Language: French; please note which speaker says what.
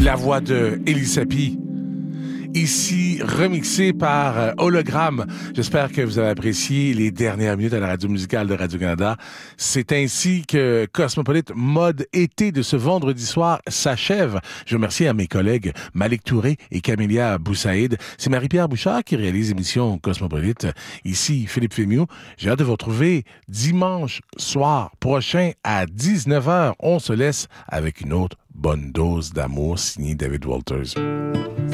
Speaker 1: La voix de Elisapi, ici remixée par Hologramme. J'espère que vous avez apprécié les dernières minutes à la radio musicale de Radio-Canada. C'est ainsi que Cosmopolite Mode été de ce vendredi soir s'achève. Je remercie à mes collègues Malik Touré et Camélia Boussaïd. C'est Marie-Pierre Bouchard qui réalise l'émission Cosmopolite. Ici, Philippe Fémieux. J'ai hâte de vous retrouver dimanche soir prochain à 19h. On se laisse avec une autre bonne dose d'amour signée David Walters.